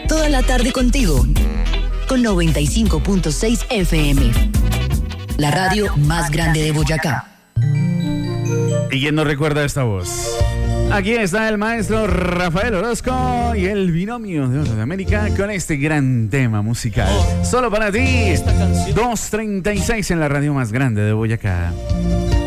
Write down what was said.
Toda la tarde contigo. Con 95.6 FM. La radio más grande de Boyacá. ¿Y quién no recuerda esta voz? Aquí está el maestro Rafael Orozco y el binomio de Oro de América con este gran tema musical. Solo para ti, 2:36 en la radio más grande de Boyacá.